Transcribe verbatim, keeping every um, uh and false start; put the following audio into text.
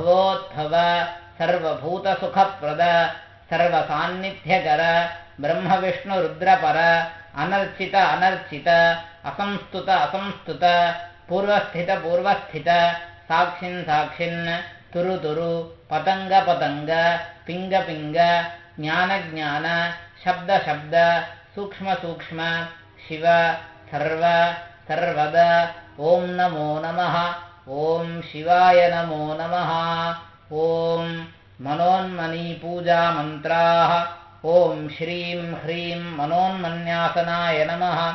भवोद्भव सर्वभूतसुखप्रद सर्वसान्निध्यकर ब्रह्मविष्णुरुद्रपर अनर्चित अनर्चित असंस्तुत असंस्तुत पूर्वस्थित पूर्वस्थित साक्षिन् साक्षिन् तुरु तुरु पतंग पतंग ping ping ज्ञान ज्ञान शब्द शब्द सूक्ष्म सूक्ष्म शिव सर्व सर्वद ओम नमो नमः ओम शिवाय नमो नमः ओम मनोन्मनी पूजा मंत्राः ओम श्रीं ह्रीं मनोन्मन्यासनाय नमः।